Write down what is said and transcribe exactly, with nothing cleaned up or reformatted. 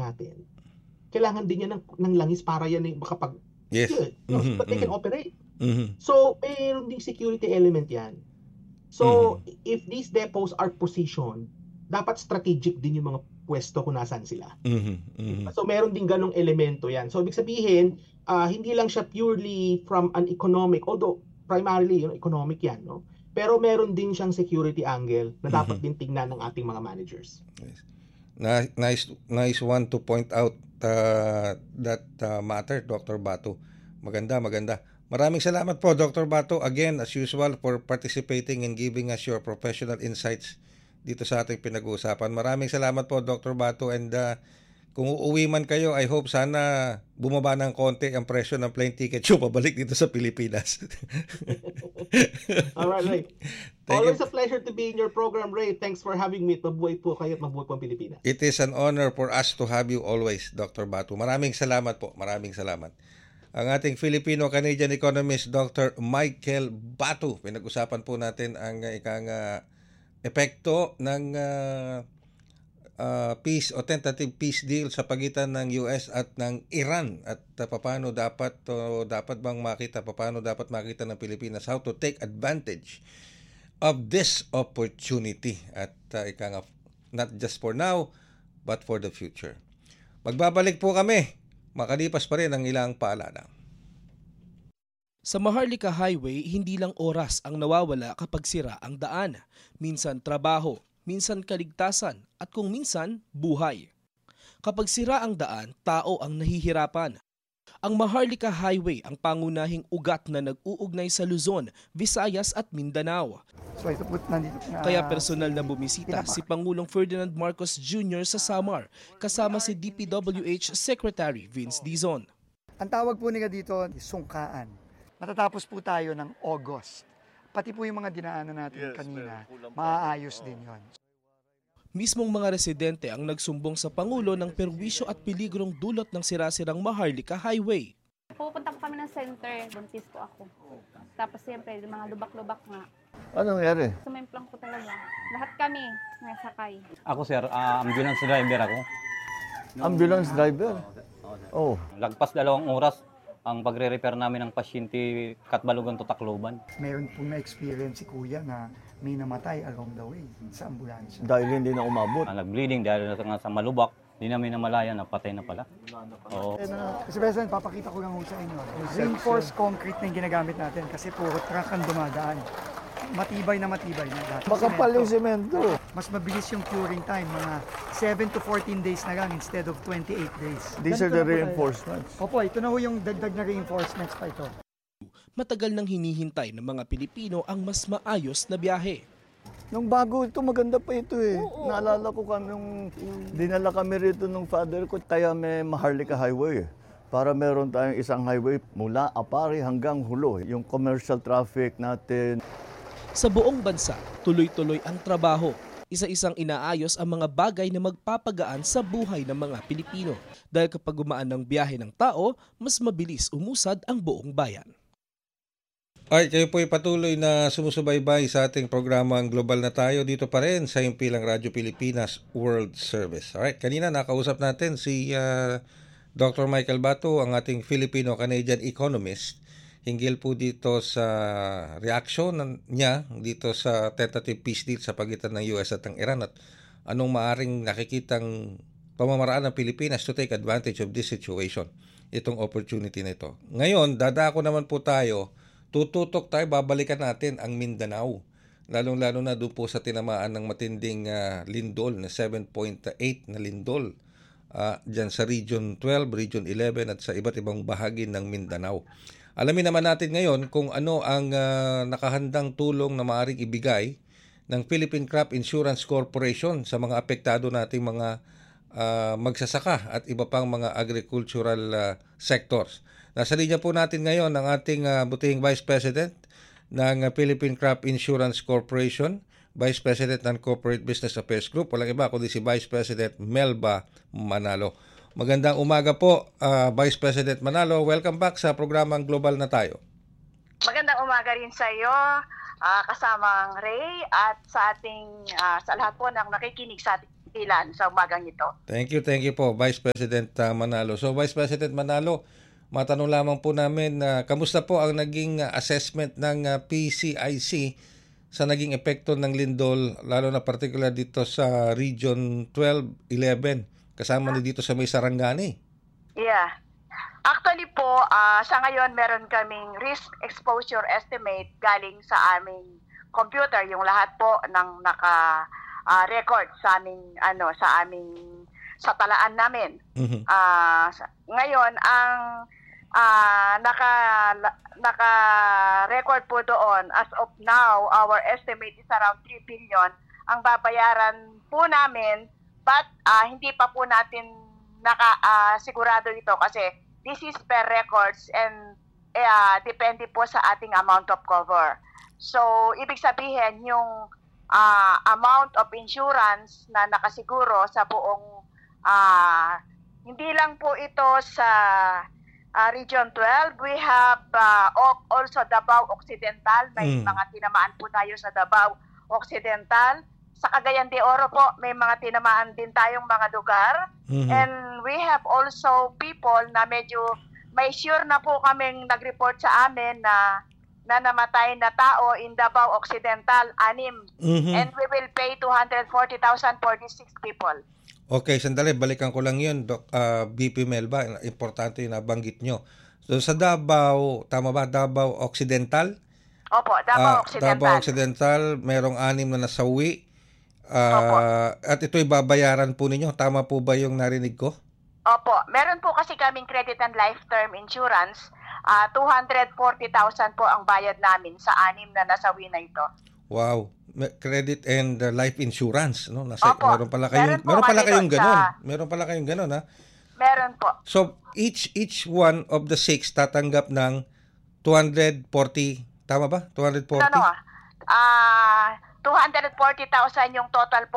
natin, kailangan din yan ng, ng langis para yan eh, makapag, yes. yun, no, Mm-hmm. but they can Mm-hmm. operate. Mm-hmm. So, mayroon ding security element yan. So, mm-hmm. if these depots are positioned, dapat strategic din yung mga pwesto kung nasaan sila. Mm-hmm. Mm-hmm. So, meron din ganong elemento yan. So, ibig sabihin, uh, hindi lang siya purely from an economic, although primarily yung economic yan, no? Pero meron din siyang security angle na dapat mm-hmm. din tingnan ng ating mga managers. Yes. Nice, nice one to point out uh, that uh, matter, Doctor Bato. Maganda, maganda. Maraming salamat po, Doctor Bato, again, as usual, for participating and giving us your professional insights dito sa ating pinag-uusapan. Maraming salamat po, Doctor Bato, and uh, kung uuwi man kayo, I hope sana bumaba ng konti ang presyo ng plane ticket yung pabalik dito sa Pilipinas. All right, Ray. Always you. A pleasure to be in your program, Ray. Thanks for having me. Mabuhay po kayo at mabuhay po ang Pilipinas. It is an honor for us to have you always, Doctor Bato. Maraming salamat po. Maraming salamat. Ang ating Filipino-Canadian economist, Doctor Michael Bato. Pinag-usapan po natin ang uh, ikang uh, epekto ng uh, Uh, peace o tentative peace deal sa pagitan ng U S at ng Iran at uh, paano dapat o uh, dapat bang makita paano dapat makita ng Pilipinas how to take advantage of this opportunity at uh, ika nga, not just for now but for the future. Magbabalik po kami, makalipas pa rin ang ilang paalala. Sa Maharlika Highway, hindi lang oras ang nawawala kapag sira ang daan. Minsan trabaho, minsan kaligtasan, at kung minsan, buhay. Kapag sira ang daan, tao ang nahihirapan. Ang Maharlika Highway ang pangunahing ugat na nag-uugnay sa Luzon, Visayas at Mindanao. So ito po nandito na, kaya personal na bumisita si Pangulong Ferdinand Marcos Junior sa Samar, kasama si D P W H Secretary Vince Dizon. Ang tawag po nila dito, sungkaan. Matatapos po tayo ng August. Pati po yung mga dinaanan natin yes, kanina, maaayos din yon. Mismong mga residente ang nagsumbong sa Pangulo ng perwisyo at peligrong dulot ng sira-sirang Maharlika Highway. Pupunta po kami ng center, buntis po ako. Tapos siyempre, mga lubak-lubak nga. Anong nangyari? Sumimplang po talaga. Lahat kami nasakay. Ako sir, uh, ambulance driver ako. Ambulance driver? Oh. Lagpas dalawang oras ang pagre-repair namin ng pasyente Katbalogan to Tacloban. Mayroon po na-experience si Kuya na may namatay along the way sa ambulansya. Dahil hindi na umabot. Uh, nag-bleeding dahil nga sa malubak, hindi namin namalayan na patay na pala. Oo. Kasi President, papakita ko lang sa inyo. Reinforced concrete na yung ginagamit natin kasi puro truck ang dumadaan. Matibay na matibay na. Makapal yung semento. Mas mabilis yung curing time, mga seven to fourteen days na lang instead of twenty-eight days. These are the reinforcements. Opo, ito na ho yung dagdag na reinforcements pa ito. Matagal nang hinihintay ng mga Pilipino ang mas maayos na biyahe. Nung bago ito, maganda pa ito eh. Oo, Naalala ko kami nung dinala kami rito nung father ko, kaya may Maharlika Highway. Para meron tayong isang highway mula Apari hanggang Hulo. Yung commercial traffic natin. Sa buong bansa, tuloy-tuloy ang trabaho. Isa-isang inaayos ang mga bagay na magpapagaan sa buhay ng mga Pilipino. Dahil kapag gumaan ng biyahe ng tao, mas mabilis umusad ang buong bayan. Alright, kayo po ay patuloy na sumusubaybay sa ating programang Global na Tayo dito pa rin sa Himpilang Radyo Pilipinas World Service. Alright, kanina nakausap natin si uh, Doctor Michael Bato, ang ating Filipino-Canadian economist, hinggil po dito sa reaksyon niya dito sa tentative peace deal sa pagitan ng U S at ng Iran at anong maaring nakikitang pamamaraan ng Pilipinas to take advantage of this situation, itong opportunity na ito. Ngayon, dadako naman po tayo, tututok tayo, babalikan natin ang Mindanao. Lalong-lalo na doon po sa tinamaan ng matinding uh, lindol na seven point eight na lindol uh, dyan sa Region twelve, Region eleven at sa iba't ibang bahagi ng Mindanao. Alamin naman natin ngayon kung ano ang uh, nakahandang tulong na maaaring ibigay ng Philippine Crop Insurance Corporation sa mga apektado nating mga uh, magsasaka at iba pang mga agricultural uh, sectors. Nasa linya po natin ngayon ang ating uh, butihing Vice President ng uh, Philippine Crop Insurance Corporation, Vice President ng Corporate Business Affairs Group, walang iba kundi si Vice President Melba Manalo. Magandang umaga po, uh, Vice President Manalo. Welcome back sa programang Global na Tayo. Magandang umaga rin sa iyo, uh, kasamang Ray, at sa ating uh, sa lahat po ng nakikinig sa ating ilan sa umagang ito. Thank you, thank you po, Vice President uh, Manalo. So, Vice President Manalo, matanong lamang po namin, uh, kamusta po ang naging uh, assessment ng uh, P C I C sa naging epekto ng lindol, lalo na particular dito sa Region twelve eleven, kasama ni dito sa may Sarangani? Yeah. Actually po, uh, sa ngayon meron kaming risk exposure estimate galing sa aming computer, yung lahat po ng naka-record uh, sa aming ano sa aming sa talaan namin. Mm-hmm. Uh, ngayon ang uh, naka naka-record po doon, as of now, our estimate is around three billion ang babayaran po namin, but uh, hindi pa po natin naka uh, sigurado ito kasi this is per records and uh, depende po sa ating amount of cover. So, ibig sabihin, yung uh, amount of insurance na nakasiguro sa buong, uh, hindi lang po ito sa uh, Region twelve, we have uh, also Davao Occidental, may mm. mga tinamaan po tayo sa Davao Occidental. Sa Cagayan de Oro po, may mga tinamaan din tayong mga lugar. Mm-hmm. And we have also people na medyo, may sure na po kaming nag-report sa amin na na namatay na tao in Davao Occidental, anim. Mm-hmm. And we will pay two hundred forty thousand for these six people. Okay, sandali, balikan ko lang yun, Doc, uh, B P Melba, importante yung nabanggit nyo. So sa Davao, tama ba, Davao Occidental? Opo, Davao uh, Occidental. Davao Occidental, merong anim na nasawi. Uh, at ito'y babayaran po ninyo. Tama po ba yung narinig ko? Opo, meron po kasi kaming credit and life term insurance. Uh, two hundred forty thousand po ang bayad namin sa anim na nasawi na ito. Wow. Credit and uh, life insurance, no? Nasa, Opo. Meron pala kayong meron, meron pala kayong sa, ganun. Meron pala kayong ganun, ha? Meron po. So each each one of the six tatanggap ng two hundred forty, tama ba? two hundred forty? No, no. Ah, uh, two hundred forty thousand yung total po